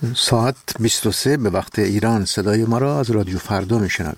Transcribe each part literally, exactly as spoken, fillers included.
ساعت بیست و سه به وقت ایران. صدای ما را از رادیو فردا میشنوید.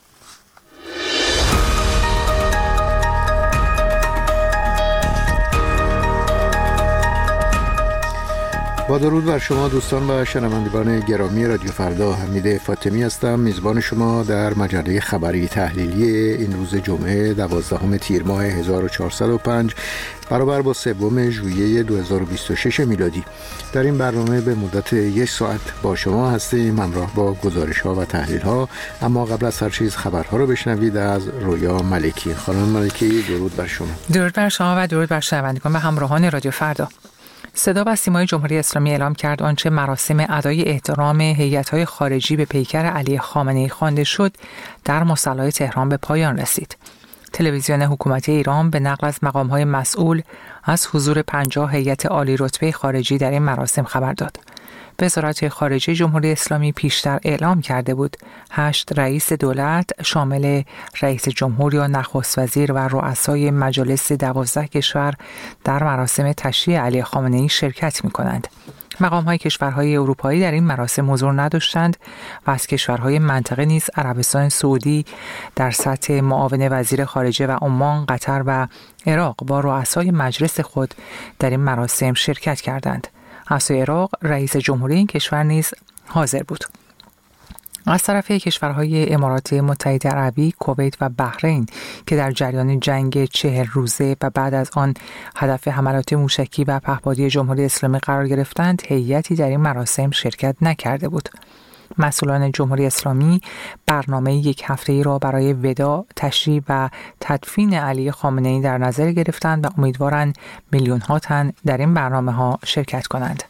با درود بر شما دوستان و شنوندگان گرامی رادیو فردا، حمید فاطمی هستم، میزبان شما در مجله خبری تحلیلی این روز جمعه دوازدهم تیر ماه هزار و چهارصد و پنج برابر با سوم ژوئیه دو هزار و بیست و شش میلادی. در این برنامه به مدت یک ساعت با شما هستیم، همراه با گزارش ها و تحلیل ها. اما قبل از هر چیز خبرها رو بشنوید از رویا ملکی. خانم ملکی، درود بر شما. درود بر شما و درود بر شنوندگان و همراهان رادیو فردا. صدا و سیمای جمهوری اسلامی اعلام کرد آنچه مراسم ادای احترام هیئت‌های خارجی به پیکر علی خامنه‌ای خوانده شد در مصلی تهران به پایان رسید. تلویزیون حکومتی ایران به نقل از مقام‌های مسئول از حضور پنجاه هیئت عالی رتبه خارجی در این مراسم خبر داد. وزارت خارجه جمهوری اسلامی پیشتر اعلام کرده بود هشت رئیس دولت شامل رئیس جمهور یا نخست وزیر و رؤسای مجالس دوازده کشور در مراسم تشییع علی خامنه‌ای شرکت می‌کنند. مقام‌های کشورهای اروپایی در این مراسم حضور نداشتند و از کشورهای منطقه نیز عربستان سعودی در سطح معاون وزیر خارجه و عمان، قطر و عراق با رؤسای مجلس خود در این مراسم شرکت کردند. از عراق رئیس جمهوری این کشور نیز حاضر بود. از طرف کشورهای امارات متحده عربی، کویت و بحرین که در جریان جنگ چهل روزه و بعد از آن هدف حملات موشکی و پهپادی جمهوری اسلامی قرار گرفتند، هیئتی در این مراسم شرکت نکرده بود. مسئولان جمهوری اسلامی برنامه یک هفته‌ای را برای وداع، تشییع و تدفین علی خامنه‌ای در نظر گرفتند و امیدوارند میلیون ها تن در این برنامه‌ها شرکت کنند.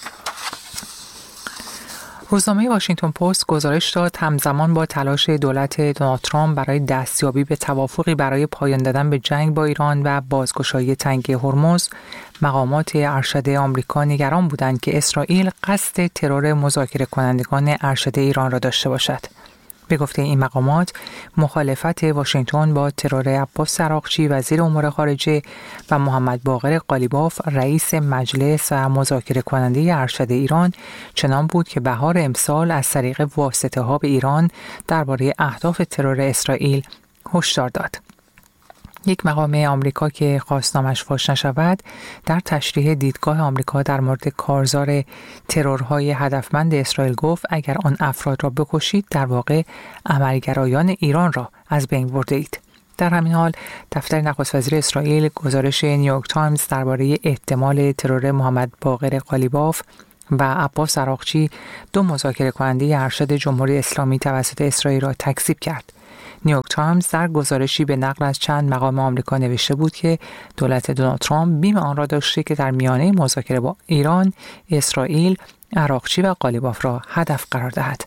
روزنامه واشنگتن پست گزارش داد همزمان با تلاش دولت دونالد ترامپ برای دستیابی به توافقی برای پایان دادن به جنگ با ایران و بازگشایی تنگه هرمز، مقامات ارشد آمریکا نگران بودند که اسرائیل قصد ترور مذاکره کنندگان ارشد ایران را داشته باشد. به گفته این مقامات، مخالفت واشنگتن با ترور عباس عراقچی وزیر امور خارجه و محمد باقر قالیباف رئیس مجلس و مذاکره کننده ارشد ایران چنان بود که بهار امسال از طریق واسطه ها به ایران درباره اهداف ترور اسرائیل هشدار داد. یک مقام آمریکا که خواست نامش فاش نشود در تشریح دیدگاه آمریکا در مورد کارزار ترورهای هدفمند اسرائیل گفت اگر آن افراد را بکشید در واقع عملگرایان ایران را از بین برده اید. در همین حال دفتر نخست وزیر اسرائیل گزارش نیویورک تایمز درباره احتمال ترور محمد باقر قالیباف و عباس عراقچی دو مذاکره کننده ارشد جمهوری اسلامی توسط اسرائیل را تکذیب کرد. نیویورک تایمز در گزارشی به نقل از چند مقام آمریکا نوشته بود که دولت دونالد ترامپ بیم آن را داشته که در میانه مذاکره با ایران، اسرائیل، عراقچی و قالیباف را هدف قرار دهد.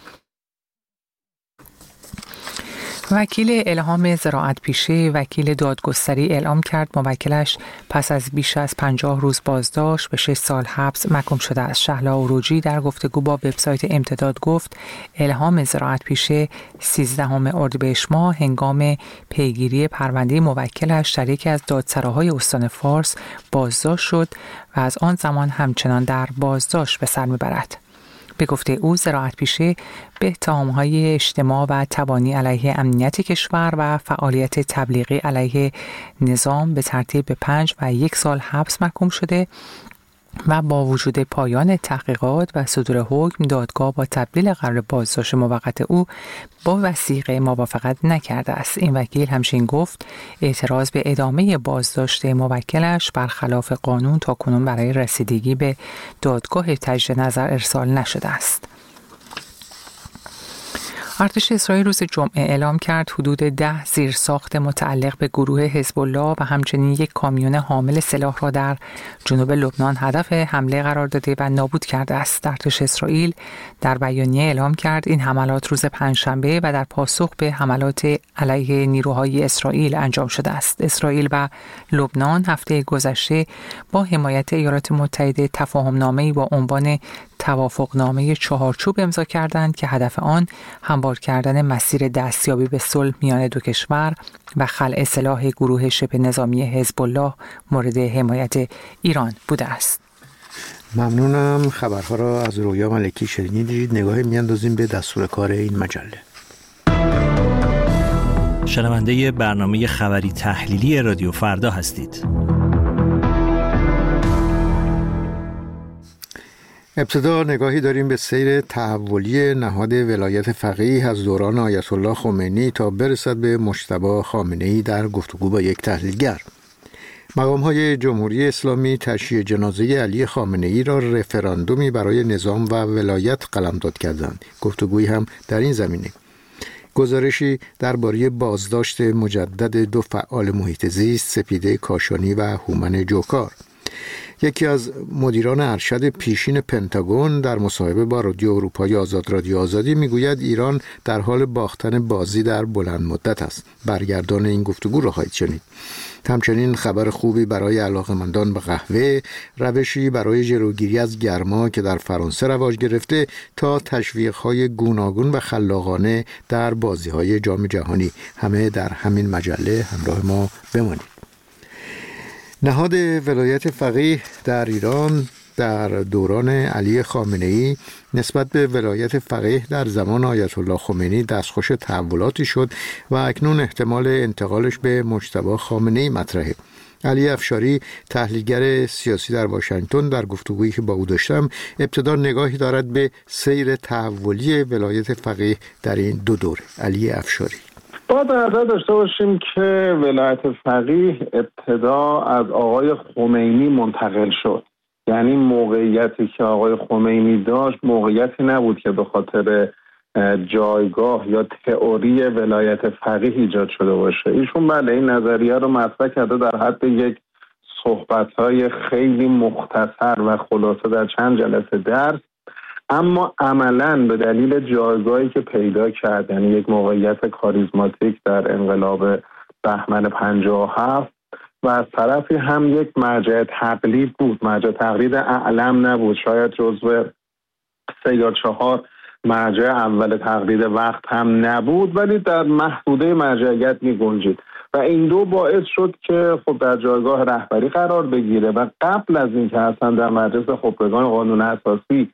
وکیل الهام زراعت پیشه وکیل دادگستری اعلام کرد موکلش پس از بیش از پنجاه روز بازداشت به شش سال حبس محکوم شده است. شهلا اوروجی در گفتگو با وبسایت امتداد گفت الهام زراعت پیشه سیزدهم اردیبهشت ماه هنگام پیگیری پرونده موکلش در یکی از دادسراهای استان فارس بازداشت شد و از آن زمان همچنان در بازداشت به سر میبرد. به گفته او زراعت پیشه به اتهام‌های اجتماع و تبانی علیه امنیت کشور و فعالیت تبلیغی علیه نظام به ترتیب به پنج و یک سال حبس محکوم شده و با وجود پایان تحقیقات و صدور حکم دادگاه با تبدیل قرار بازداشت موقت او با وثیقه موافقت نکرده است. این وکیل همچنین گفت اعتراض به ادامه بازداشت موکلش برخلاف قانون تاکنون برای رسیدگی به دادگاه تجدید نظر ارسال نشده است. ارتش اسرائیل روز جمعه اعلام کرد حدود ده زیرساخت متعلق به گروه حزب الله و همچنین یک کامیون حامل سلاح را در جنوب لبنان هدف حمله قرار داده و نابود کرده است. ارتش اسرائیل در بیانیه اعلام کرد این حملات روز پنجشنبه و در پاسخ به حملات علیه نیروهای اسرائیل انجام شده است. اسرائیل و لبنان هفته گذشته با حمایت ایالات متحده تفاهم‌نامه‌ای با عنوان توافقنامه چهارچوب امضا کردند که هدف آن هموار کردن مسیر دستیابی به صلح میان دو کشور و خلع سلاح گروه شبه نظامی حزب الله مورد حمایت ایران بوده است. ممنونم. خبرها را از رویا ملکی شنیدید. نگاهی میاندازیم به دستور کار این مجله. شنونده برنامه خبری تحلیلی رادیو فردا هستید. ابتدا نگاهی داریم به سیر تحولی نهاد ولایت فقیه از دوران آیت الله خمینی تا برسد به مجتبی خامنه‌ای در گفتگو با یک تحلیلگر. مقام‌های جمهوری اسلامی تشییع جنازه علی خامنه‌ای را رفراندومی برای نظام و ولایت قلمداد کردند. گفتگویی هم در این زمینه. گزارشی درباره بازداشت مجدد دو فعال محیط زیست، سپیده کاشانی و هومن جوکار. یکی از مدیران ارشد پیشین پنتاگون در مصاحبه با رادیو اروپای آزاد رادیو آزادی میگوید ایران در حال باختن بازی در بلند مدت است. برگردان این گفتگو را خواهید شنید. همچنین خبر خوبی برای علاقه‌مندان به قهوه، روشی برای جلوگیری از گرما که در فرانسه رواج گرفته تا تشویق‌های گوناگون و خلاقانه در بازی‌های جام جهانی، همه در همین مجله. همراه ما بمانید. نهاد ولایت فقیه در ایران در دوران علی خامنه‌ای نسبت به ولایت فقیه در زمان آیت الله خمینی دستخوش تحولاتی شد و اکنون احتمال انتقالش به مجتبی خامنه‌ای مطرحه. علی افشاری، تحلیلگر سیاسی در واشنگتن، در گفتگویی که با او داشتم ابتدا نگاهی دارد به سیر تحولی ولایت فقیه در این دو دوره. علی افشاری: با در نظر داشته باشیم که ولایت فقیه ابتدا از آقای خمینی منتقل شد. یعنی موقعیتی که آقای خمینی داشت موقعیتی نبود که به خاطر جایگاه یا تئوری ولایت فقیه ایجاد شده باشه. ایشون بله این نظریه رو مطرح کرده در حد یک صحبت‌های خیلی مختصر و خلاصه در چند جلسه درس، اما عملاً به دلیل جایگاهی که پیدا کرد، یعنی یک موقعیت کاریزماتیک در انقلاب بهمن پنجاه و هفت و از طرفی هم یک مرجع تقلید بود، مرجع تقلید اعلم نبود، شاید جزو سه یا چهار مرجع اول تقلید وقت هم نبود، ولی در محدوده مرجعیت می گنجید و این دو باعث شد که خب در جایگاه رهبری قرار بگیره و قبل از اینکه اصلا در مجلس خبرگان قانون اساسی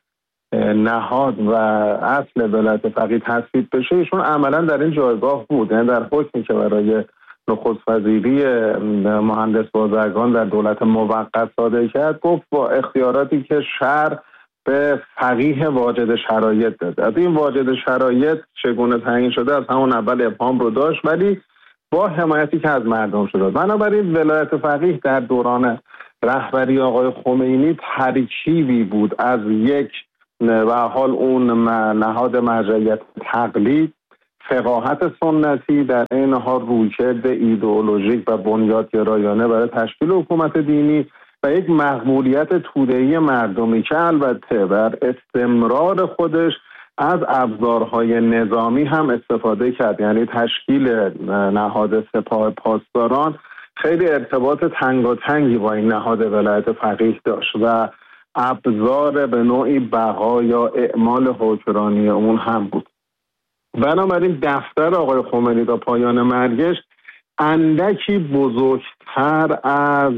نهاد و اصل ولایت فقیه تصویب بشه ایشون عملا در این جایگاه بود. یعنی در حکمی که برای نخست وزیری مهندس بازرگان در دولت موقت صادر کرد گفت با اختیاراتی که شرع به فقیه واجد شرایط داده. از این واجد شرایط چگونه تعیین شده از همون اول ابهام رو داشت، ولی با حمایتی که از مردم شده. بنابراین ولایت فقیه در دوران رهبری آقای خمینی ترکیبی بود از یک و حال اون نهاد مرجعیت تقلید، فقاهت سنتی، در این حال رویکرد ایدئولوژیک و بنیادگرایانه برای تشکیل حکومت دینی و یک مقبولیت توده‌ای مردمی که البته بر استمرار خودش از ابزارهای نظامی هم استفاده کرد. یعنی تشکیل نهاد سپاه پاسداران خیلی ارتباط تنگاتنگی با این نهاد ولایت فقیه داشت و ابزار به نوعی بقا یا اعمال حکمرانی اون هم بود. بنابراین دفتر آقای خمینی تا پایان مرگش اندکی بزرگتر از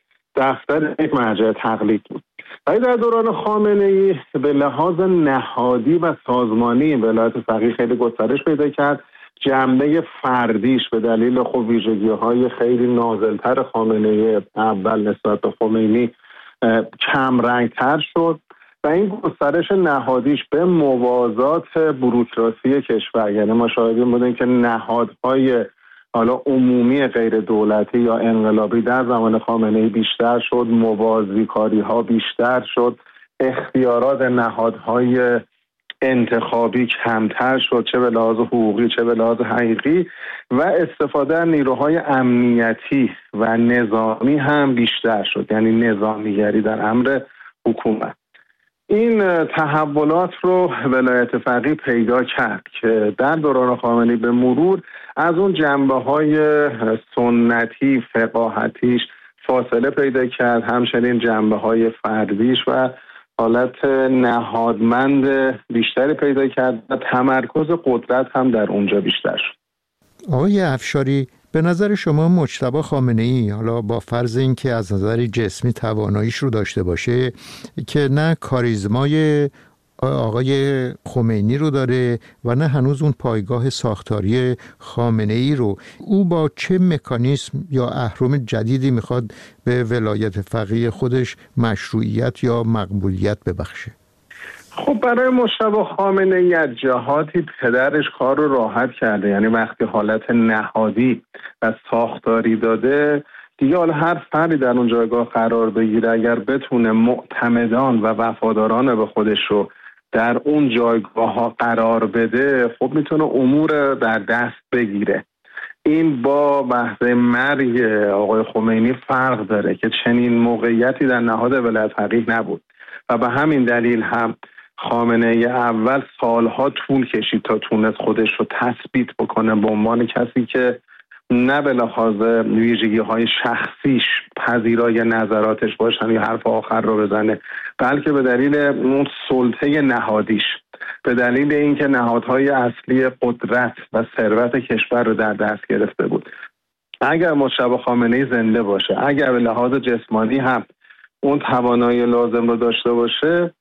دفتر یک مرجع تقلید بود. ولی در دوران خامنه‌ای به لحاظ نهادی و سازمانی ولایت فقیه خیلی گسترش پیدا کرد. جنبه فردیش به دلیل خب ویژگی‌های خیلی نازلتر خامنه‌ای اول نسبت به خمینی کم رنگتر شد و این گسترش نهادیش به موازات بوروکراسی کشور، یعنی ما شاهدیم بودیم که نهادهای حالا عمومی غیر دولتی یا انقلابی در زمان خامنه‌ای بیشتر شد، موازی کاری ها بیشتر شد، اختیارات نهادهای انتخابی کمتر شد، چه به لحاظ حقوقی چه به لحاظ حقیقی، و استفاده از نیروهای امنیتی و نظامی هم بیشتر شد، یعنی نظامیگری در امر حکومت. این تحولات رو ولایت فقیه پیدا کرد که در دوران خامنه‌ای به مرور از اون جنبه‌های سنتی فقاهتیش فاصله پیدا کرد، همچنین جنبه‌های فردیش و حالت نهادمند بیشتری پیدا کرد و تمرکز قدرت هم در اونجا بیشتر شد. آقای افشاری، به نظر شما مجتبی خامنه‌ای حالا با فرض اینکه از نظر جسمی تواناییش رو داشته باشه که نه کاریزمای آقای خمینی رو داره و نه هنوز اون پایگاه ساختاری خامنه‌ای رو، او با چه مکانیزم یا اهرم جدیدی میخواد به ولایت فقیه خودش مشروعیت یا مقبولیت ببخشه؟ خب برای مجتبی خامنه‌ای از جهاتی پدرش کار رو راحت کرده، یعنی وقتی حالت نهادی و ساختاری داده دیگه حالا هر فردی در اون جایگاه قرار بگیره اگر بتونه معتمدان و وفاداران به خودش رو در اون جایگاه ها قرار بده خب میتونه امور در دست بگیره. این با بحث مرگ آقای خمینی فرق داره که چنین موقعیتی در نهاد ولایت فقیه نبود و به همین دلیل هم خامنه‌ای اول سالها طول کشید تا تونست خودش رو تثبیت بکنه به عنوان کسی که نه به لحاظ ویژگی‌های شخصیش پذیرای نظراتش باشن یا حرف آخر رو بزنه، بلکه به دلیل اون سلطه نهادیش، به دلیل اینکه نهادهای اصلی قدرت و ثروت کشور رو در دست گرفته بود. اگر مجتبی خامنه‌ای زنده باشه، اگر به لحاظ جسمانی هم اون توانایی لازم رو داشته باشه،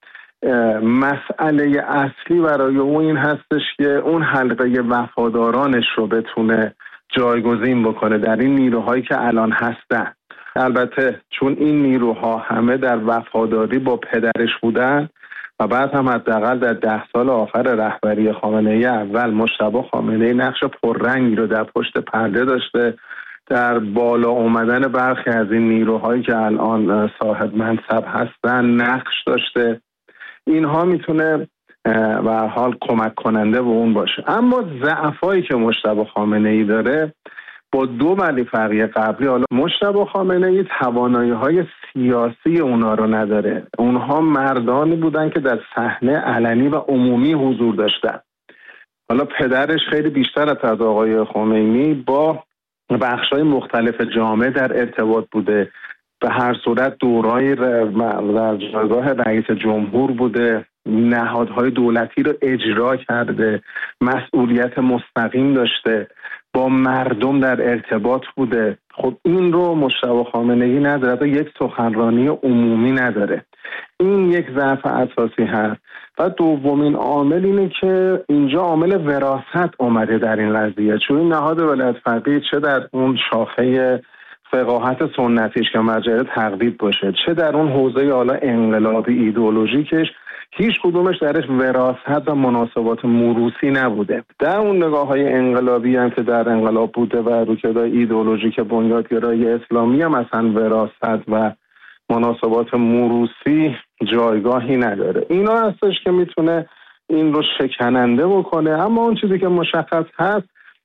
مسئله اصلی برای اون این هستش که اون حلقه وفادارانش رو بتونه جایگزین بکنه در این نیروهایی که الان هستن. البته چون این نیروها همه در وفاداری با پدرش بودن و بعد هم حداقل در ده سال آخر رهبری خامنه‌ای اول مجتبی خامنه‌ای نقش پررنگی رو در پشت پرده داشته، در بالا اومدن برخی از این نیروهایی که الان صاحب منصب هستن نقش داشته. اینها میتونه به هر حال کمک کننده به اون باشه. اما ضعفایی که مجتبی خامنه‌ای داره با دو ولی فقیه قبلی، حالا مجتبی خامنه‌ای توانایی‌های سیاسی اونا رو نداره. اونها مردانی بودن که در صحنه علنی و عمومی حضور داشتن. حالا پدرش خیلی بیشتر از آقای خمینی با بخش‌های مختلف جامعه در ارتباط بوده. به هر صورت دورای در جایگاه رئیس جمهور بوده، نهادهای دولتی رو اجرا کرده، مسئولیت مستقیم داشته، با مردم در ارتباط بوده. خب این رو مجتبی خامنه‌ای نداره و یک سخنرانی عمومی نداره. این یک ضعف اساسی هست. و دومین عامل اینه که اینجا عامل وراثت اومده در این قضیه، چون این نهاد ولایت فقیه چه در اون شاخه فقاهت سنتیش که مرجع تقلید باشه، چه در اون حوزه حالا انقلابی ایدئولوژیکش، هیچ کدومش درش وراثت و مناسبات موروثی نبوده. در اون نگاه‌های انقلابی هم که در انقلاب بوده و رویکردهای ایدئولوژیک بنیادگرای اسلامی هم مثلا وراثت و مناسبات موروثی جایگاهی نداره. اینا هستش که میتونه این رو شکننده بکنه. اما اون چیزی که مشخص هست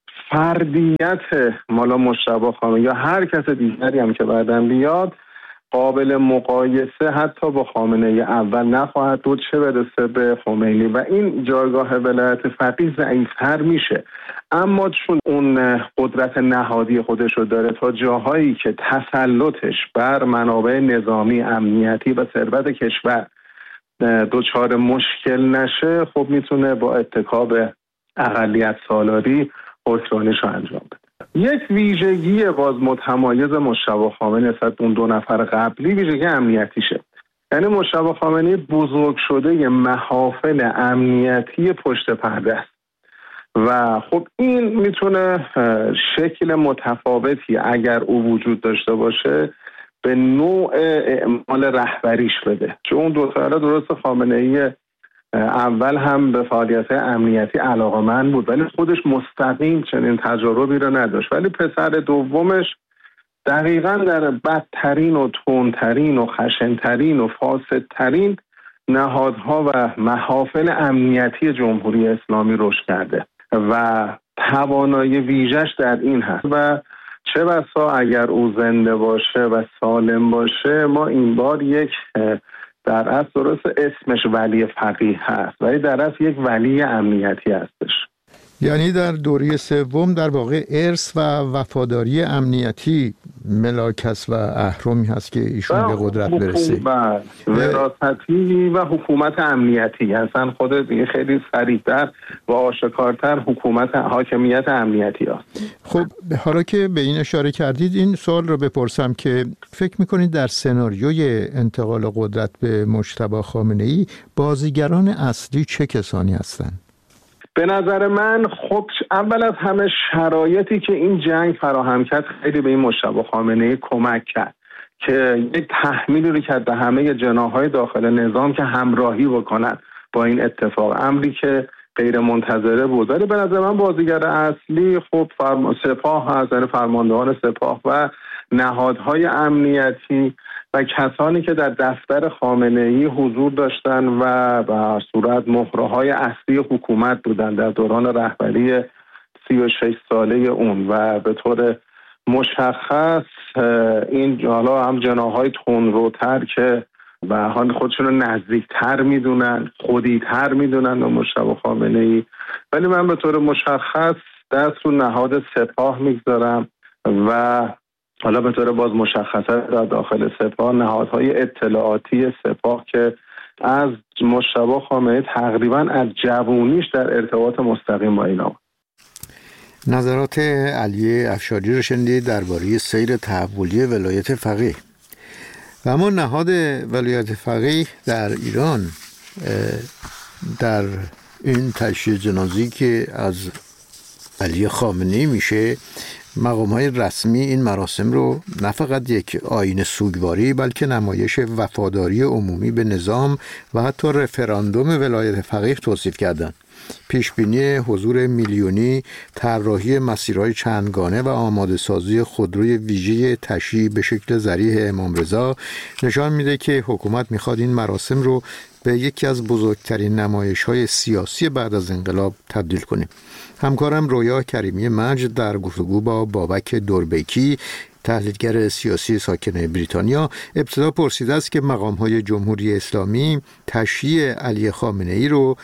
فردیت مالا مجتبی خامنه‌ای یا هر کس دیگری هم که بعداً بیاد قابل مقایسه حتی با خامنه‌ای اول نخواهد بود، چه برسه به خمینی، و این جایگاه ولایت فقیه ضعیف‌تر میشه. اما چون اون قدرت نهادی خودش رو داره تا جاهایی که تسلطش بر منابع نظامی، امنیتی و ثروت کشور دچار مشکل نشه، خب میتونه با اتکا به اقلیت سالاری حکمرانیش رو انجام بده. یک ویژگی باز متمایز مجتبی خامنه‌ای نسبت به اون دو نفر قبلی ویژگی امنیتیشه. یعنی مجتبی خامنه‌ای بزرگ شده یه محافل امنیتی پشت پرده است و خب این میتونه شکل متفاوتی اگر او وجود داشته باشه به نوع اعمال رهبریش بده. چون اون دو تا درست خامنه‌ای اول هم به فعالیت امنیتی علاقه‌مند بود ولی خودش مستقیم چنین تجربی رو نداشت، ولی پسر دومش دقیقاً در بدترین و تندترین و خشنترین و فاسدترین نهادها و محافل امنیتی جمهوری اسلامی رشد کرده و توانایی ویژش در این هست و چه بسا اگر او زنده باشه و سالم باشه ما این بار یک در اصل درست اسمش ولی فقیه هست ولی در اصل یک ولی امنیتی هستش. یعنی در دوره سوم در واقع ارث و وفاداری امنیتی ملاکس و اهرمی هست که ایشون به قدرت برسه. وراثتی و حکومت امنیتی اصلا خود دیگه خیلی صریح‌تر و آشکارتر حکومت حاکمیت امنیتی هست. خب حالا که به این اشاره کردید این سوال رو بپرسم که فکر میکنید در سناریوی انتقال قدرت به مجتبی خامنه‌ای بازیگران اصلی چه کسانی هستند؟ به نظر من خب اول از همه شرایطی که این جنگ فراهم کرد خیلی به این مجتبی خامنه‌ای کمک کرد که یک تحمیلی رو کرد به همه جناح‌های داخل نظام که همراهی بکنن با این اتفاق، امری که غیر منتظره بود. ولی به نظر من بازیگر اصلی خب فرم... سپاه هست، یعنی فرماندهان سپاه و نهادهای امنیتی و کسانی که در دفتر خامنه‌ای حضور داشتن و به صورت مهره‌های اصلی حکومت بودن در دوران رهبری سی و شش ساله اون و به طور مشخص این حالا هم جناح‌های تندروتر که به حال خودشون رو نزدیکتر میدونن، خودی‌تر میدونن به مجتبی خامنه‌ای، ولی من به طور مشخص دست رو نهاد سپاه میگذارم و حالا به طور باز مشخصه در داخل سپاه نهادهای اطلاعاتی سپاه که از مجتبی خامنه‌ای تقریبا از جوونیش در ارتباط مستقیم با اینا. نظرات علی افشاری رو شنیدید درباره سیر تحولی ولایت فقیه. و اما نهاد ولایت فقیه در ایران در این تشییع جنازی که از علی خامنه‌ای میشه، مقام‌های رسمی این مراسم رو نه فقط یک آیین سوگواری بلکه نمایش وفاداری عمومی به نظام و حتی رفراندوم ولایت فقیه توصیف کردند. پیشبینی حضور میلیونی، طراحی مسیرهای چندگانه و آماده سازی خودروی ویژه تشییع به شکل ذریح امام رضا نشان میده که حکومت میخواد این مراسم رو به یکی از بزرگترین نمایش‌های سیاسی بعد از انقلاب تبدیل کنه. همکارم رویا کریمی مجد در گفتگو با بابک دوربیکی، تحلیلگر سیاسی ساکن بریتانیا، ابتدا پرسیده است که مقام‌های جمهوری اسلامی تشییع علی خامنه‌ای رو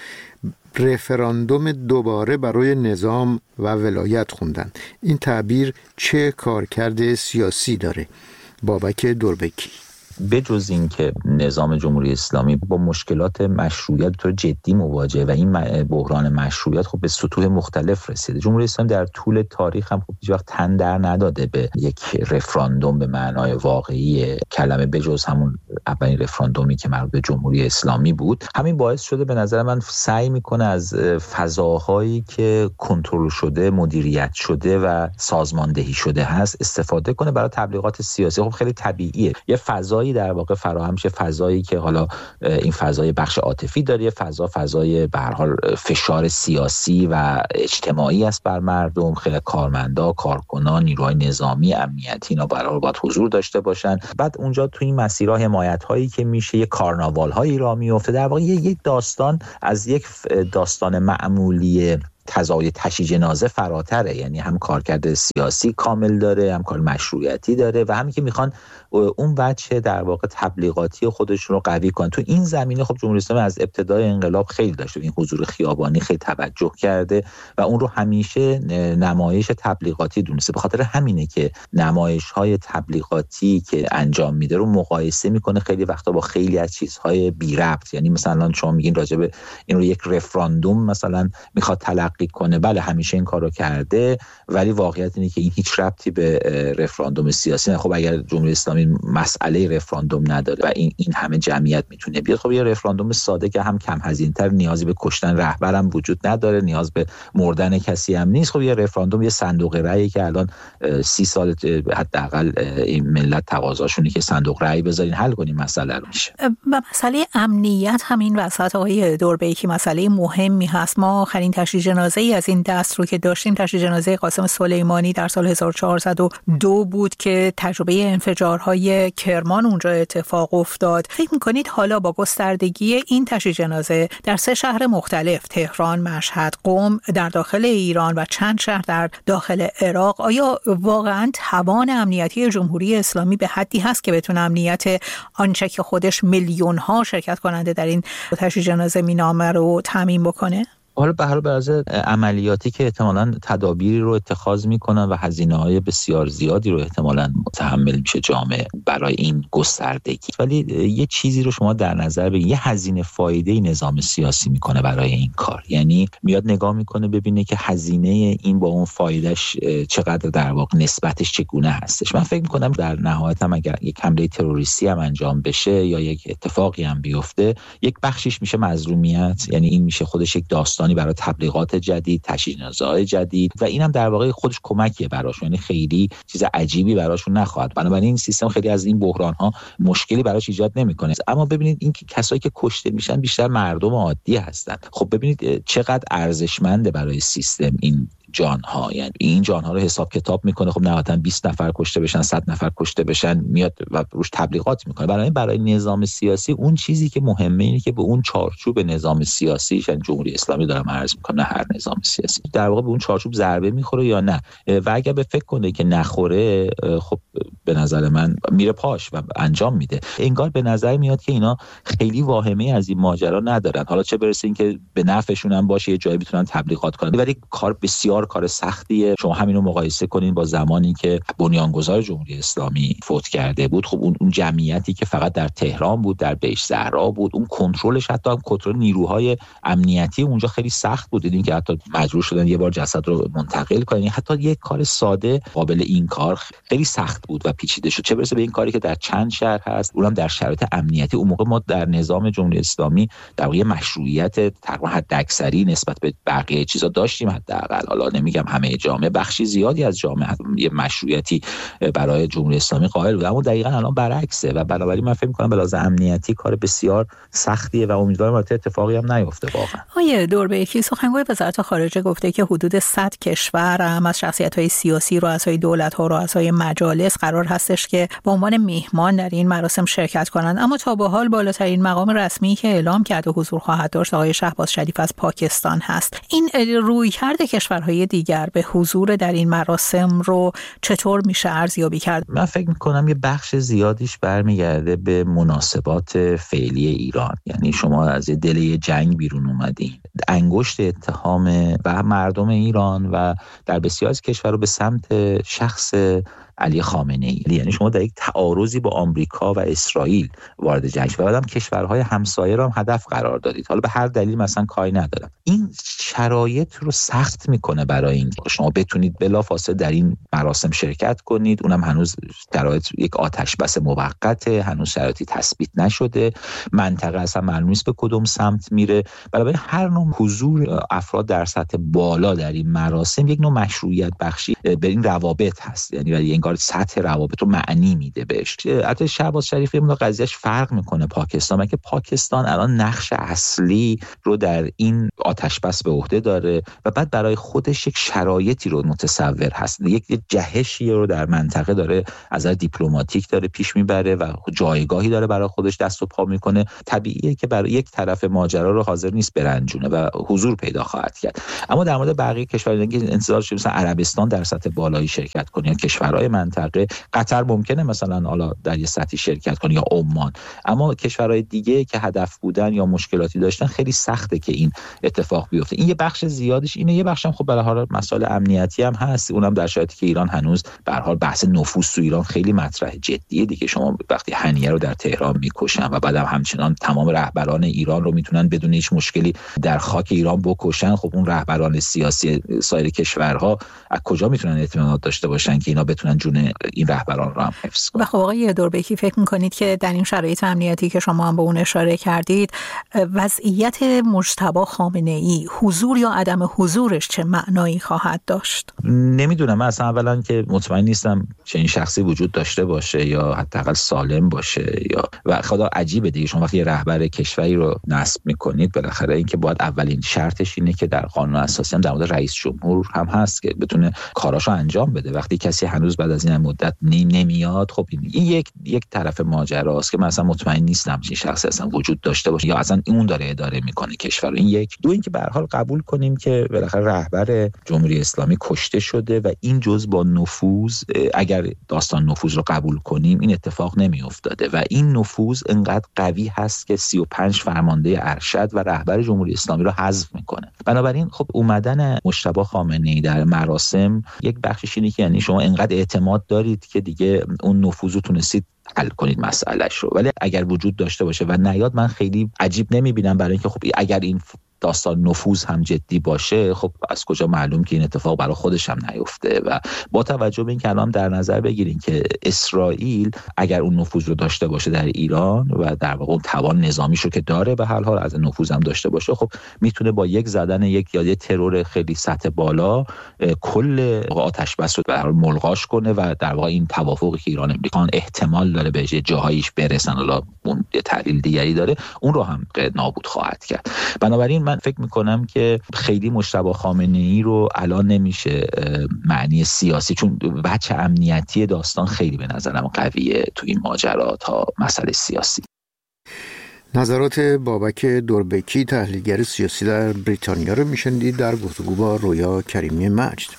رفراندوم دوباره برای نظام و ولایت خوندن. این تعبیر چه کارکرد سیاسی داره؟ بابک دوربیکی: بجز این که نظام جمهوری اسلامی با مشکلات مشروعیت به طور جدی مواجهه و این بحران مشروعیت خب به سطوح مختلف رسیده، جمهوری اسلامی در طول تاریخ هم خب هیچ وقت تن در نداده به یک رفراندوم به معنای واقعی کلمه، بجز همون اولین رفراندومی که مربوط به جمهوری اسلامی بود. همین باعث شده به نظر من سعی میکنه از فضاهایی که کنترل شده، مدیریت شده و سازماندهی شده هست استفاده کنه برای تبلیغات سیاسی. خب خیلی طبیعیه یه فضایی در واقع فراهم شه، فضایی که حالا این فضای بخش عاطفی داره، یه فضا فضای به هر حال فشار سیاسی و اجتماعی است بر مردم، خیلی کارمندا، کارکنان، نیروهای نظامی، امنیتی اینا برای باید حضور داشته باشن. بعد اونجا تو این مسیرها حمایت هایی که میشه، یه کارناوال هایی راه میفته، در واقع یک داستان از یک داستان معمولی تزاید تشییع جنازه فراتره، یعنی هم کارکرد سیاسی کامل داره، هم کار مشروعیتی داره و همین که میخوان اون بچه در واقع تبلیغاتی خودشون رو قوی کنن. تو این زمینه خب جمهوری اسلامی از ابتدای انقلاب خیلی داشته، این حضور خیابانی خیلی توجه کرده و اون رو همیشه نمایش تبلیغاتی دونسته. به خاطر همینه که نمایش‌های تبلیغاتی که انجام میده رو مقایسه میکنه خیلی وقتا با خیلی از چیزهای بی ربط. یعنی مثلا شما میگین راجع به این رو یک رفراندوم مثلا میخواد تلقی کنه، بله همیشه این کارو کرده، ولی واقعیت اینه که این هیچ ربطی به رفراندوم سیاسی نداره. خب اگر جمهوری اسلامی مسئله رفراندوم نداره و این این همه جمعیت میتونه بیاد، خب یه رفراندوم ساده که هم کم هزینه‌تر، نیازی به کشتن رهبرم وجود نداره، نیاز به مردن کسی هم نیست. خب یه رفراندوم یه صندوق رأیی که الان سی سال حداقل این ملت تقاضاشونه که صندوق رأی بذارین حل کنین مسئله رو میشه. و مسئله امنیت همین وسط آقای دوربیکی مسئله مهمی هست. ما آخرین تشییع جنازه ای از این دست رو که داشتیم تشییع جنازه قاسم سلیمانی در سال هزار و چهارصد و دو بود که تجربه انفجارهای کرمان اونجا اتفاق افتاد. فکر می‌کنید حالا با گستردگی این تشییع جنازه در سه شهر مختلف، تهران، مشهد، قم در داخل ایران و چند شهر در داخل عراق، آیا واقعاً توان امنیتی جمهوری اسلامی به حدی هست که بتونه امنیت آنچه که خودش میلیون‌ها شرکت کننده در این تشییع جنازه مینامه رو تامین بکنه؟ حالا به هر حال عملیاتی که احتمالاً تدابیری رو اتخاذ میکنن و هزینه‌های بسیار زیادی رو احتمالاً متحمل میشه جامعه برای این گستردگی. ولی یه چیزی رو شما در نظر بگیرید، یه هزینه فایده نظام سیاسی میکنه برای این کار. یعنی میاد نگاه میکنه ببینه که هزینه این با اون فایدهش چقدر در واقع نسبتش چگونه هستش. من فکر میکنم در نهایت هم اگر یک حمله تروریستی هم انجام بشه یا یک اتفاقی هم بیفته، یک بخشیش میشه مظلومیت، یعنی این میشه خودش یک داستانی برای تبلیغات جدید، تشییع‌نامه‌های جدید و اینم در واقع خودش کمکیه براش، یعنی خیلی چیز عجیبی براشون نخواهد. بنابراین این سیستم خیلی از این بحران‌ها مشکلی براش ایجاد نمیکنه. اما ببینید این که کسایی که کشته میشن بیشتر مردم عادی هستن. خب ببینید چقدر ارزشمنده برای سیستم این جانها، یعنی این جانها رو حساب کتاب میکنه. خب نهایتاً بیست نفر کشته بشن، صد نفر کشته بشن، میاد و روش تبلیغات میکنه. برای برای نظام سیاسی اون چیزی که مهمه اینه که به اون چارچوب نظام سیاسی، یعنی جمهوری اسلامی دارم عرض میکنم، نه هر نظام سیاسی، در واقع به اون چارچوب ضربه میخوره یا نه. و اگه به فکر کنه که نخوره، خب به نظر من میره پاش و انجام میده. انگار به نظر میاد که اینا خیلی واهمه از این ماجرا ندارن، حالا چه برسه این که به نفعشون هم باشه، یه جایی بتونن تبلیغات کنن. ولی کار بسیار کار سختیه. شما همین رو مقایسه کنین با زمانی که بنیانگذار جمهوری اسلامی فوت کرده بود. خب اون اون جمعیتی که فقط در تهران بود، در بیش زهرا بود، اون کنترلش، حتی هم کنترل نیروهای امنیتی اونجا خیلی سخت بود. دیدین که حتی مجبور شدن یه بار جسد رو منتقل کنن. حتی یک کار ساده قابل این کار خیلی سخت بود و پیچیده شد، چه برسه به این کاری که در چند شهر هست، اونم در شرایط امنیتی. اون موقع ما در نظام جمهوری اسلامی در واقع مشروعیت تقریبا حداکثری نسبت به بقیه چیزا داشتیم. حداقل حالا نمیگم همه جامعه، بخشی زیادی از جامعه یه مشروعیتی برای جمهوری اسلامی قائل بود. اما دقیقاً الان برعکسه و بنابراین من فکر می‌کنم به لحاظ امنیتی کار بسیار سختیه و امیدوارم البته اتفاقی هم نیفته. واقعا آیه دوربیکی، سخنگوی وزارت خارجه گفته که حدود صد کشور هم از شخصیت‌های سیاسی، رؤسای دولت‌ها، رؤسای مجالس قرار هستش که به عنوان میهمان در این مراسم شرکت کنند. اما تا به حال بالاترین مقام رسمی که اعلام کرده حضور خواهد داشت آقای شهباز شریف از پاکستان هست. این رویکرد کشورهای دیگر به حضور در این مراسم رو چطور میشه ارزیابی کرد؟ من فکر میکنم یه بخش زیادیش برمیگرده به مناسبات فعلی ایران. یعنی شما از دل جنگ بیرون اومدین، انگشت اتهام و مردم ایران و در بسیاری از کشورها به سمت شخص علی خامنه ای. یعنی شما در یک تعارضی با آمریکا و اسرائیل وارد جنگ و بعدم کشورهای همسایه رو هم هدف قرار دادید. حالا به هر دلیل مثلا کاری ندارم. این شرایط رو سخت میکنه برای این شما بتونید بلافاصله در این مراسم شرکت کنید. اونم هنوز شرایط یک آتش بس موقته، هنوز شرایطی تثبیت نشده، منطقه اصلا معلوم نیست به کدوم سمت میره. بنابراین هر نوع حضور افراد در سطح بالا در این مراسم یک نوع مشروعیت بخشی به این روابط هست. یعنی انگار سطح روابط رو معنی میده بهش. البته شهباز شریف یه مقدار قضیهش فرق میکنه پاکستان، که پاکستان الان نقش اصلی رو در این آتش بس به عهده داره و بعد برای خودش یک شرایطی رو متصور هست، یک جهشی رو در منطقه داره از نظر دیپلماتیک داره پیش میبره و جایگاهی داره برای خودش دست و پا میکنه. طبیعیه که برای یک طرف ماجرا رو حاضر نیست برنجونه و حضور پیدا خواهد کرد. اما در مورد بقیه کشورها که انتظار شده مثلا عربستان در سطح بالایی شرکت کنه یا کشورهای منطقه، قطر ممکنه مثلا حالا در یه سطحی شرکت کنه یا عمان، اما کشورهای دیگه که هدف بودن یا مشکلاتی داشتن خیلی سخته که این اتفاق بیفته. این یه بخش زیادش اینه. یه بخش هم خب به هر حال مسائل امنیتی هم هست، اونم در شرایطی که ایران هنوز به هر حال بحث نفوذ تو ایران خیلی مطرح جدیه دیگه. شما وقتی هنیه رو در تهران میکشن و بعدم همچنان تمام رهبران ایران رو میتونن بدون هیچ مشکلی در خاک ایران بکشن، خب اون رهبران سیاسی سایر کشورها از کجا میتونن اطمینان داشته باشن که اینا بتونن جون این رهبران رو هم حفظ کنن؟ و خب آقای دوربیکی، فکر میکنید که در این شرایط امنیتی که شما هم به اون اشاره کردید، وضعیت مجتبی خامنه ای، حضور یا عدم حضورش چه معنایی خواهد داشت؟ نمیدونم. من اصلا اولا که مطمئن نیستم چه این شخصی وجود داشته باشه یا حداقل سالم باشه، یا و خدا عجیبه دیگه شما وقتی یه رهبر کشوری رو نصب میکنید بالاخره این که باید اولین شرطش اینه که در قانون اساسی هم در مورد رئیس جمهور هم هست که بتونه کاراشو انجام بده. وقتی کسی هنوز بعد از این مدت نمیاد، خب این یک یک طرف ماجراست که من اصلا مطمئن نیستم چه شخصی اصلا وجود داشته باشه یا اصلا اون داره اداره میکنه کشور. این یک. دو اینکه به هر حال قبول قبول کنیم که بالاخره رهبر جمهوری اسلامی کشته شده و این جزء با نفوذ، اگر داستان نفوذ رو قبول کنیم، این اتفاق نمی افتاده و این نفوذ انقدر قوی هست که سی و پنج فرمانده ارشد و رهبر جمهوری اسلامی رو حذف میکنه. بنابراین خب اومدن مجتبی خامنه‌ای در مراسم یک بخشش اینه که یعنی شما انقدر اعتماد دارید که دیگه اون نفوذ رو تونستید حل کنید مسئلهش رو، ولی اگر وجود داشته باشه و نیاد، من خیلی عجیب نمیبینم، برای اینکه خب اگر این داستان نفوذ هم جدی باشه، خب از کجا معلوم که این اتفاق برای خودش هم نیفته؟ و با توجه به این کلام در نظر بگیریم که اسرائیل اگر اون نفوذ رو داشته باشه در ایران و در واقع اون توان نظامیش رو که داره، به هر حال از نفوذ هم داشته باشه، خب میتونه با یک زدن یک یا یک ترور خیلی سطح بالا کل آتش بس رو در ملغاش کنه و در واقع این توافقی که ایران امریکا احتمال داره به جاهایش برسن، حالا اون تحلیل دیگری داره، اون رو هم نابود خواهد کرد. بنابراین من فکر میکنم که خیلی مجتبی خامنه‌ای رو الان نمیشه معنی سیاسی، چون بچه امنیتی داستان خیلی به نظرم قویه تو این ماجرا تا مسئله سیاسی. نظرات بابک دوربکی، تحلیلگر سیاسی در بریتانیا رو میشنید در گفتگو با رویا کریمی مجد.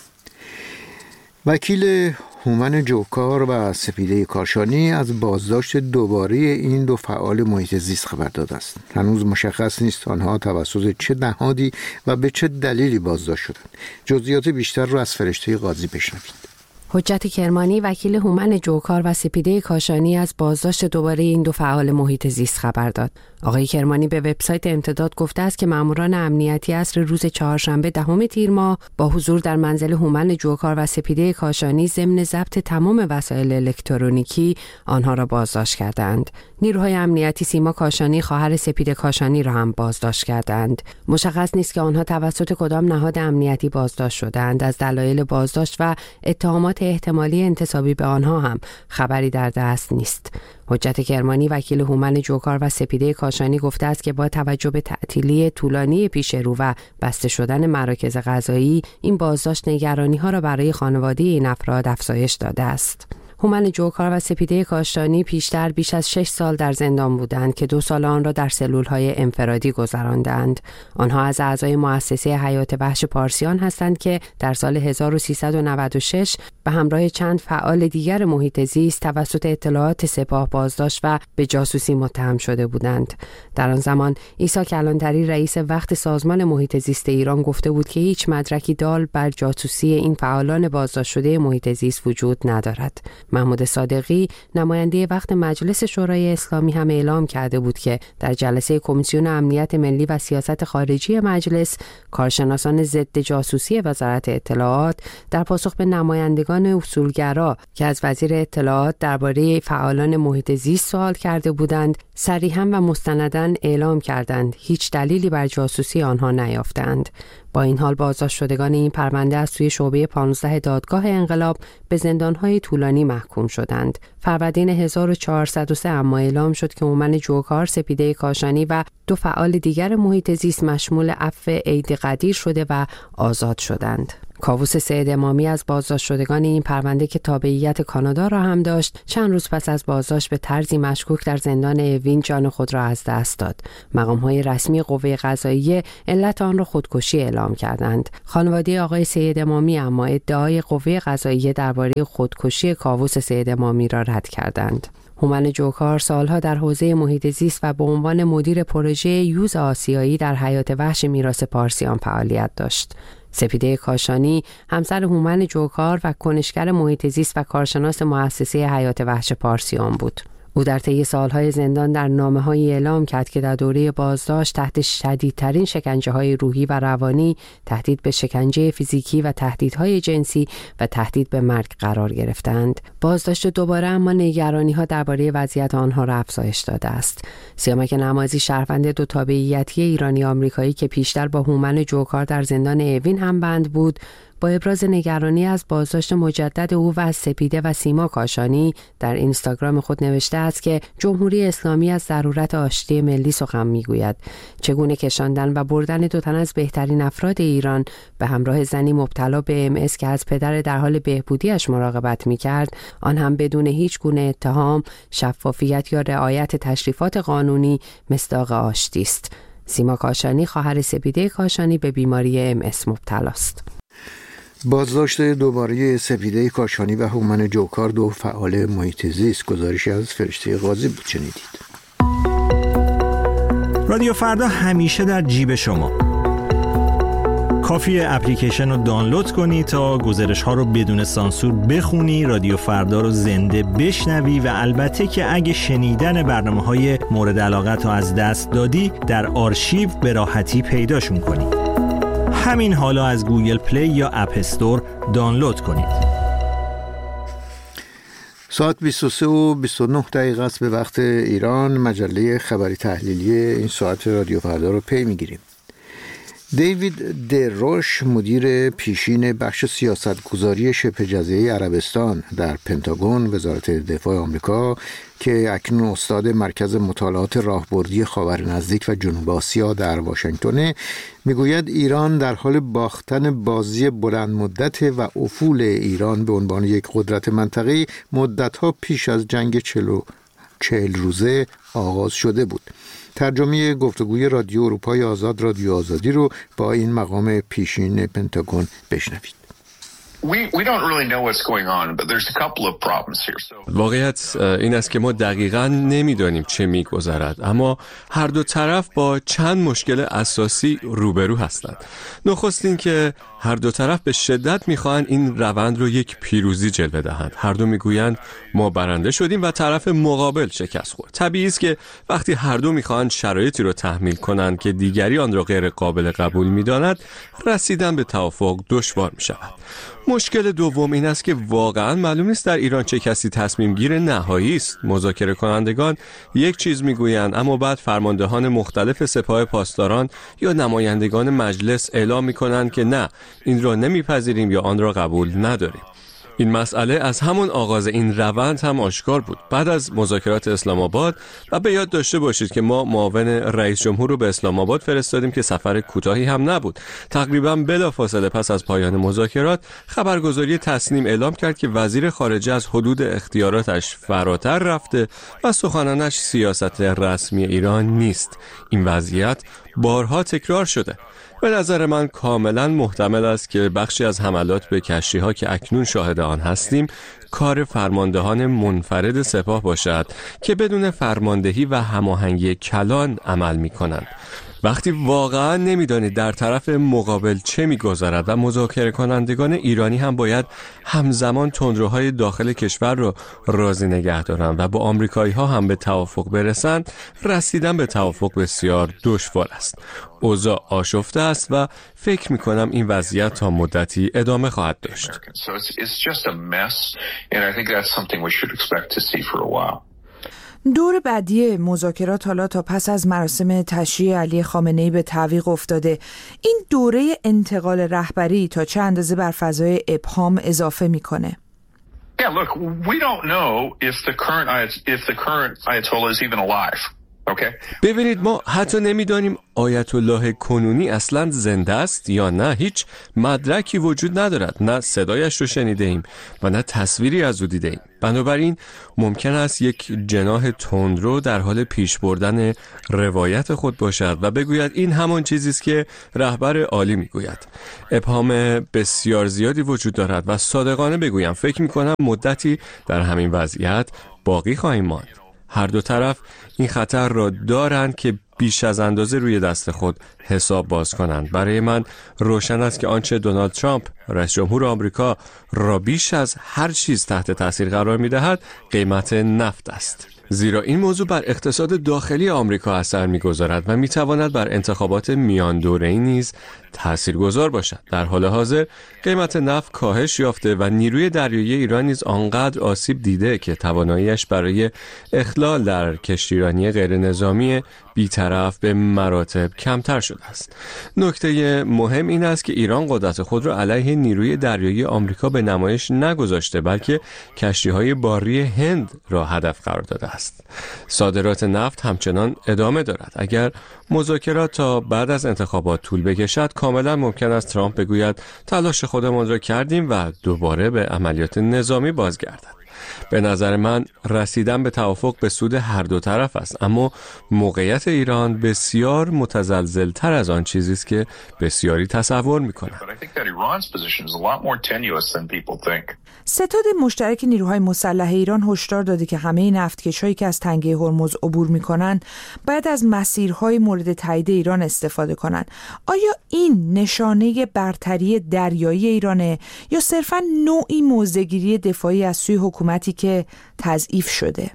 وکیل هومن جوکار و سپیده کاشانی از بازداشت دوباره این دو فعال محیط زیست خبر داده است. هنوز مشخص نیست آنها توسط چه نهادی و به چه دلیلی بازداشت شدند. جزئیات بیشتر رو از فرشته قاضی بشنوید. حجت کرمانی، وکیل هومن جوکار و سپیده کاشانی از بازداشت دوباره این دو فعال محیط زیست خبر داد. آقای کرمانی به وبسایت امتداد گفته است که ماموران امنیتی عصر روز چهارشنبه دهم تیر ماه با حضور در منزل هومن جوکار و سپیده کاشانی ضمن ضبط تمام وسایل الکترونیکی آنها را بازداشت کردند. نیروهای امنیتی سیما کاشانی، خواهر سپیده کاشانی را هم بازداشت کردند. مشخص نیست که آنها توسط کدام نهاد امنیتی بازداشت شدند. از دلایل بازداشت و اتهامات احتمالی انتسابی به آنها هم خبری در دست نیست. حجت کرمانی، وکیل هومن جوکار و سپیده کاشانی گفته است که با توجه به تعطیلی طولانی پیش رو و بسته شدن مراکز قضایی، این بازداشت نگرانی‌ها را برای خانواده این افراد افزایش داده است. هومن جوکار و سپیده کاشانی پیشتر بیش از شش سال در زندان بودند که دو سال آن را در سلول‌های انفرادی گذراندند. آنها از اعضای مؤسسه حیات وحش پارسیان هستند که در سال هزار و سیصد و نود و شش به همراه چند فعال دیگر محیط زیست توسط اطلاعات سپاه بازداشت و به جاسوسی متهم شده بودند. در آن زمان عیسی کلانتری، رئیس وقت سازمان محیط زیست ایران، گفته بود که هیچ مدرکی دال بر جاسوسی این فعالان بازداشت شده محیط زیست وجود ندارد. محمود صادقی، نماینده وقت مجلس شورای اسلامی، هم اعلام کرده بود که در جلسه کمیسیون امنیت ملی و سیاست خارجی مجلس، کارشناسان ضد جاسوسی وزارت اطلاعات در پاسخ به نمایندگان اصولگرا که از وزیر اطلاعات درباره فعالان محیط زیست سوال کرده بودند، صریحاً و مستنداً اعلام کردند هیچ دلیلی بر جاسوسی آنها نیافتند. با این حال بازداشت شدگان این پرونده از سوی شعبه پانزده دادگاه انقلاب به زندانهای طولانی محکوم شدند. فروردین هزار و چهارصد و سه اما اعلام شد که هومن جوکار، سپیده کاشانی و دو فعال دیگر محیط زیست مشمول عفو عید قدیر شده و آزاد شدند. کاووس سید امامی از بازداشت شدگان این پرونده که تابعیت کانادا را هم داشت، چند روز پس از بازداشت به طرزی مشکوک در زندان اوین جان خود را از دست داد. مقام‌های رسمی قوه قضاییه علت آن را خودکشی اعلام کردند. خانواده آقای سید امامی اما ادعای قوه قضاییه درباره خودکشی کاووس سید امامی را رد کردند. هومن جوکار سالها در حوزه محیط زیست و به عنوان مدیر پروژه یوز آسیایی در حیات وحش میراث پارسیان فعالیت داشت. سپیده کاشانی، همسر هومن جوکار و کنشگر محیط زیست و کارشناس مؤسسه حیات وحش پارسیان بود. او در طی سالهای زندان در نامه‌هایی اعلام کرد که در دوره بازداشت تحت شدیدترین شکنجه‌های روحی و روانی، تهدید به شکنجه فیزیکی و تهدیدهای جنسی و تهدید به مرگ قرار گرفتند. بازداشت دوباره اما نگرانی‌ها درباره وضعیت آنها را افزایش داده است. سیامک نمازی، شهروند دو تابعیتی ایرانی آمریکایی که پیشتر با هومن جوکار در زندان اوین هم بند بود، با ابراز نگرانی از بازداشت مجدد او و از سپیده و سیما کاشانی در اینستاگرام خود نوشته است که جمهوری اسلامی از ضرورت آشتی ملی سخن میگوید. چگونه کشاندن و بردن دو تن از بهترین افراد ایران به همراه زنی مبتلا به ام اس که از پدر در حال بهبودیش مراقبت میکرد، آن هم بدون هیچ گونه اتهام، شفافیت یا رعایت تشریفات قانونی، مصداق آشتی است. سیما کاشانی خواهر سپیده کاشانی به بیماری ام اس مبتلاست. بازداشت دوباره سپیده کاشانی و هومن جوکار، دو فعال محیط زیست. گزارشی از فرشته قاضی بود شنیدید. رادیو فردا همیشه در جیب شما. کافیه اپلیکیشن رو دانلود کنی تا گزارش ها رو بدون سانسور بخونی، رادیو فردا رو زنده بشنوی و البته که اگه شنیدن برنامه های مورد علاقت رو از دست دادی در آرشیو به راحتی پیداشون کنی. همین حالا از گوگل پلی یا اپ استور دانلود کنید. ساعت بیست و سه و بیست و نه دقیقه است به وقت ایران. مجله خبری تحلیلی این ساعت رادیو فردا رو پی میگیریم. دیوید دروش، مدیر پیشین بخش سیاستگذاری شبه جزیره عربستان در پنتاگون وزارت دفاع آمریکا که اکنون استاد مرکز مطالعات راهبردی خاور نزدیک و جنوب آسیا در واشنگتن، میگوید ایران در حال باختن بازی بلند مدت و افول ایران به عنوان یک قدرت منطقه‌ای مدت‌ها پیش از جنگ چلو چهل روزه آغاز شده بود. ترجمه گفتگوی رادیو اروپای آزاد، رادیو آزادی رو با این مقام پیشین پنتاگون بشنوید. واقعیت این است که ما دقیقاً نمیدانیم چه میگذرد، اما هر دو طرف با چند مشکل اساسی روبرو هستند. نخست این که هر دو طرف به شدت میخواهند این روند رو یک پیروزی جلوه دهند. هر دو میگویند ما برنده شدیم و طرف مقابل شکست خورد. طبیعی است که وقتی هر دو میخواهند شرایطی رو تحمیل کنند که دیگری آن را غیر قابل قبول میداند، رسیدن به توافق دشوار میشود. مشکل دوم این است که واقعا معلوم نیست در ایران چه کسی تصمیم گیر نهایی است. مذاکره کنندگان یک چیز میگویند، اما بعد فرماندهان مختلف سپاه پاسداران یا نمایندگان مجلس اعلام میکنند که نه، این را نمیپذیریم یا آن را قبول نداریم. این مسئله از همون آغاز این روند هم آشکار بود. بعد از مذاکرات اسلام آباد، و به یاد داشته باشید که ما معاون رئیس جمهور رو به اسلام آباد فرستادیم که سفر کوتاهی هم نبود. تقریبا بلافاصله پس از پایان مذاکرات، خبرگزاری تسنیم اعلام کرد که وزیر خارجه از حدود اختیاراتش فراتر رفته و سخنانش سیاست رسمی ایران نیست. این وضعیت بارها تکرار شده. به نظر من کاملا محتمل است که بخشی از حملات به کشتی‌ها که اکنون شاهد آن هستیم کار فرماندهان منفرد سپاه باشد که بدون فرماندهی و هماهنگی کلان عمل می‌کنند. وقتی واقعا نمیدانید در طرف مقابل چه میگذرد و مذاکره کنندگان ایرانی هم باید همزمان تندروهای داخل کشور را راضی نگه دارند و با آمریکایی ها هم به توافق برسند، رسیدن به توافق بسیار دشوار است. اوضاع آشفته است و فکر میکنم این وضعیت تا مدتی ادامه خواهد داشت. دور بعدی مذاکرات حالا تا پس از مراسم تشییع علی خامنه‌ای به تعویق افتاده. این دوره انتقال رهبری تا چه اندازه بر فضای ابهام اضافه میکنه؟ Yeah, look, we don't know if the current if the current Ayatollah is even alive. Okay. ببینید، ما حتی نمیدانیم آیت الله کنونی اصلا زنده است یا نه. هیچ مدرکی وجود ندارد، نه صدایش رو شنیده ایم و نه تصویری از او دیده ایم. بنابراین ممکن است یک جناح تندرو در حال پیش بردن روایت خود باشد و بگوید این همان چیزی است که رهبر عالی میگوید. ابهام بسیار زیادی وجود دارد و صادقانه بگویم فکر میکنم مدتی در همین وضعیت باقی خواهیم ماند. هر دو طرف این خطر را دارند که بیش از اندازه روی دست خود حساب باز کنند. برای من روشن است که آنچه دونالد ترامپ رئیس جمهور آمریکا را بیش از هر چیز تحت تاثیر قرار می‌دهد قیمت نفت است. زیرا این موضوع بر اقتصاد داخلی آمریکا اثر می‌گذارد و می‌تواند بر انتخابات میان دوره‌ای نیز تاثیرگذار باشد. در حال حاضر قیمت نفت کاهش یافته و نیروی دریایی ایران نیز آنقدر آسیب دیده که تواناییش برای اخلال در کشتیرانی غیر نظامی بی‌طرف به مراتب کمتر شده است. نکته مهم این است که ایران قدرت خود را علیه نیروی دریایی آمریکا به نمایش نگذاشته، بلکه کشتی‌های باری هند را هدف قرار داده است. صادرات نفت همچنان ادامه دارد. اگر مذاکرات تا بعد از انتخابات طول بکشد، کاملا ممکن است ترامپ بگوید تلاش خودمان را کردیم و دوباره به عملیات نظامی بازگردد. به نظر من رسیدن به توافق به سود هر دو طرف است، اما موقعیت ایران بسیار متزلزل‌تر از آن چیزی است که بسیاری تصور می‌کنند. ستاد مشترک نیروهای مسلح ایران هشدار داده که همه نفتکش‌هایی که از تنگه هرمز عبور می‌کنند باید از مسیرهای مورد تایید ایران استفاده کنند. آیا این نشانه برتری دریایی ایرانه یا صرفاً نوعی موضع‌گیری دفاعی از سوی حکومتی که تضعیف شده؟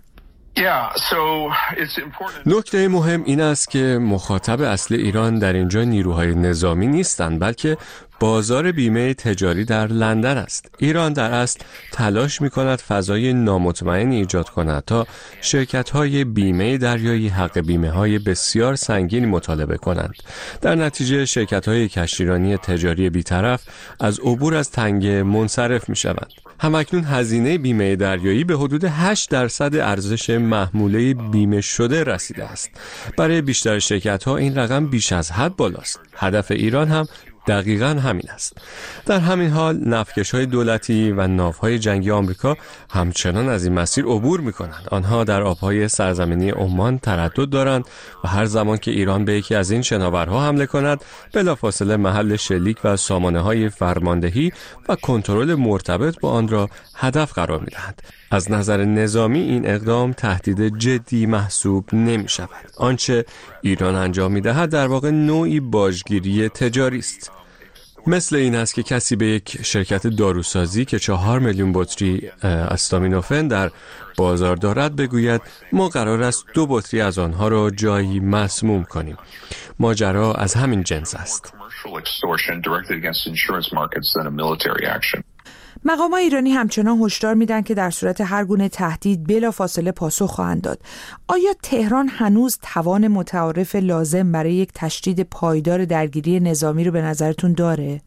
نکته مهم این است که مخاطب اصلی ایران در اینجا نیروهای نظامی نیستند، بلکه بازار بیمه تجاری در لندن است. ایران در اصل تلاش می کند فضای نامطمئن ایجاد کند تا شرکت های بیمه دریایی حق بیمه های بسیار سنگین مطالبه کنند. در نتیجه شرکت های کشتیرانی تجاری بیطرف از عبور از تنگه منصرف می شوند. همکنون هزینه بیمه دریایی به حدود هشت درصد ارزش محموله بیمه شده رسیده است. برای بیشتر شرکت ها این رقم بیش از حد بالاست. هدف ایران هم دقیقاً همین است. در همین حال نفتکش‌های دولتی و ناوهای جنگی آمریکا همچنان از این مسیر عبور می‌کنند. آنها در آب‌های سرزمینی عمان تردد دارند و هر زمان که ایران به یکی از این شناورها حمله کند، بلافاصله محل شلیک و سامانه‌های فرماندهی و کنترل مرتبط با آن را هدف قرار می‌دهند. از نظر نظامی این اقدام تهدید جدی محسوب نمی‌شود. آنچه ایران انجام می‌دهد در واقع نوعی باجگیری تجاری است. مثل این است که کسی به یک شرکت داروسازی که چهار میلیون بطری استامینوفن در بازار دارد بگوید ما قرار است دو بطری از آنها را جایی مسموم کنیم. ماجرا از همین جنس است. مقامات ایرانی همچنان هشدار میدن که در صورت هر گونه تهدید بلافاصله پاسخ خواهند داد. آیا تهران هنوز توان متعارف لازم برای یک تشدید پایدار درگیری نظامی رو به نظرتون داره؟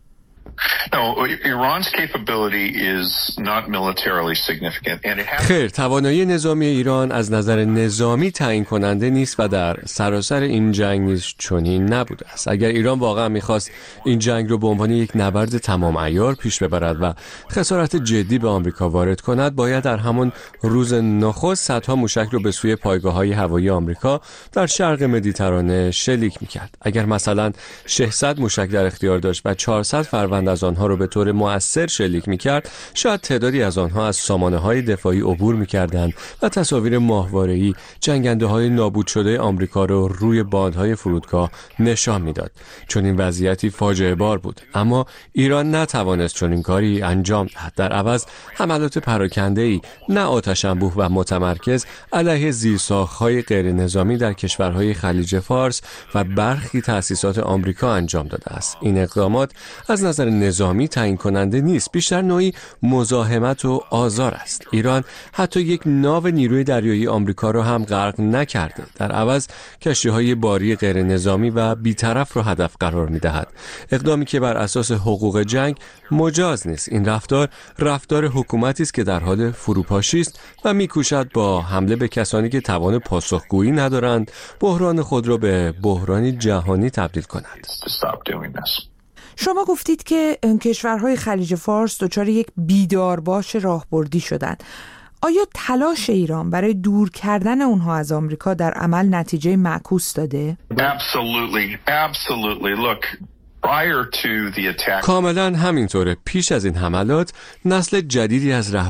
خیر، توانایی نظامی ایران از نظر نظامی تعیین کننده نیست و در سراسر این جنگ نیز چنین نبوده است. اگر ایران واقعا میخواست این جنگ رو به عنوان یک نبرد تمام عیار پیش ببرد و خسارت جدی به آمریکا وارد کند، باید در همون روز نخست صدها موشک رو به سوی پایگاه‌های هوایی آمریکا در شرق مدیترانه شلیک میکرد. اگر مثلا ششصد موشک در اختیار داشت و چهارصد فروند از آنها رو به طور مؤثر شلیک میکرد، شاید تعدادی از آنها از سامانه‌های دفاعی عبور میکردند و تصاویر ماهواره‌ای جنگنده‌های نابود شده آمریکا رو روی باندهای فرودگاه نشان میداد. چون این وضعیتی فاجعه بار بود، اما ایران نتوانست چنین کاری انجام دهد. در عوض حملات پراکنده‌ای نه آتش انبوه و متمرکز علیه زیرساخت‌های غیر نظامی در کشورهای خلیج فارس و برخی تأسیسات آمریکا انجام داده است. این اقدامات از نظر نظامی تعیین کننده نیست، بیشتر نوعی مزاحمت و آزار است. ایران حتی یک ناو نیروی دریایی آمریکا را هم غرق نکرده، در عوض کشتی‌های باری غیر نظامی و بی‌طرف را هدف قرار می‌دهد. اقدامی که بر اساس حقوق جنگ مجاز نیست. این رفتار رفتار حکومتی است که در حال فروپاشی است و می‌کوشد با حمله به کسانی که توان پاسخگویی ندارند، بحران خود را به بحرانی جهانی تبدیل کند. شما گفتید که کشورهای خلیج فارس دچار یک بیدارباش راهبردی شدند. آیا تلاش ایران برای دور کردن اونها از آمریکا در عمل نتیجه معکوس داده؟ Absolutely, absolutely. Look. کاملا همینطوره. پیش از این حملات نسل جدیدی از